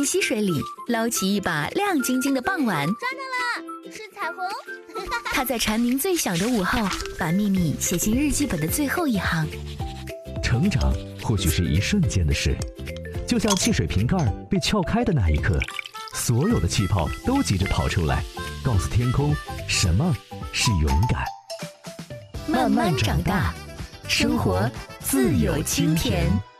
进溪水里，捞起一把亮晶晶的傍晚。 抓到了，是彩虹。 他在蝉鸣最响的午后，把秘密写进日记本的最后一行。 成长或许是一瞬间的事，就像汽水瓶盖被撬开的那一刻，所有的气泡都急着跑出来，告诉天空什么是勇敢。 慢慢长大，生活自有清甜。